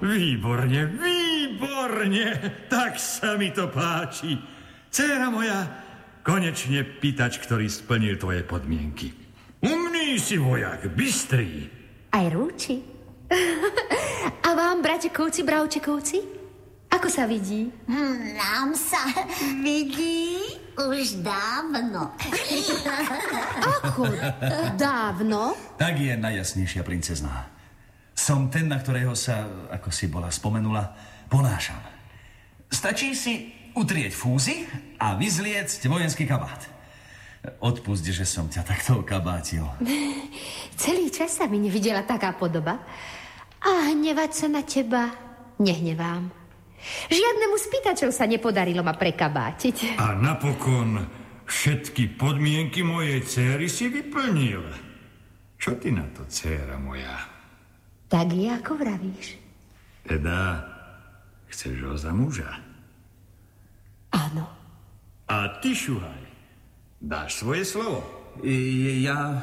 Výborne, výborne. Tak sa mi to páči. Dcéra moja, konečne pýtač, ktorý splnil tvoje podmienky. Umný si vojak, bystrý. Aj rúči. A vám, bratekovci, bravčekovci? Ako sa vidí? Nám sa vidí už dávno. Ako dávno? Tak je najjasnejšia princezná. Som ten, na ktorého sa, ako si bola spomenula, ponášam. Stačí si utrieť fúzy a vyzliecť vojenský kabát. Odpusť, že som ťa takto kabátil. Celý čas sa mi nevidela taká podoba. A hnevať sa na teba nehnevám. Žiadnemu z pýtačov sa nepodarilo ma prekabátiť. A napokon všetky podmienky mojej céry si vyplnil. Čo ty na to, dcéra moja? Tak je, ako vravíš. Teda chceš ho za muža? Áno. A ty, Šuhaj, dáš svoje slovo? Ja...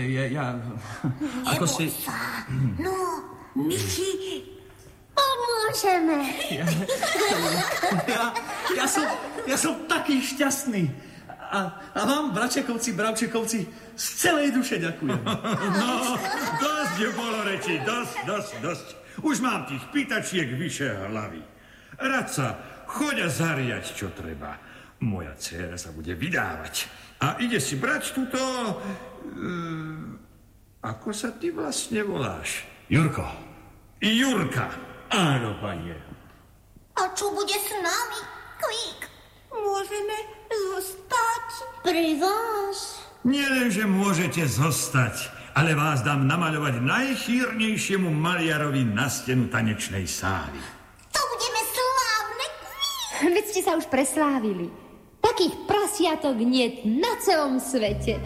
Ako si... No, my ti pomôžeme. Ja som taký šťastný. A vám, bračekovci, bravčekovci, z celej duše ďakujem. No, dosť bolo rečí, dosť. Už mám tých pýtačiek vyše hlavy. Radca, choď a zariať, čo treba. Moja dcéra sa bude vydávať. A ide si brať túto... ako sa ty vlastne voláš? Jurko. Jurka. Áno, panie. A čo bude s nami? Kvík, môžeme zostať pri vás? Nielen, že môžete zostať, ale vás dám namaľovať najchýrnejšiemu maliarovi na stenu tanečnej sály. To budeme slávne, Kvík. Veď ste sa už preslávili. Takých prasiatok niet na celom svete.